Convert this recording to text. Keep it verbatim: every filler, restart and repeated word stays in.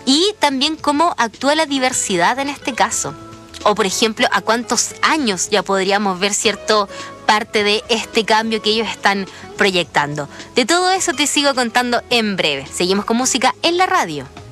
y también cómo actúa la diversidad en este caso. O, por ejemplo, a cuántos años ya podríamos ver cierto parte de este cambio que ellos están proyectando. De todo eso te sigo contando en breve. Seguimos con música en la radio.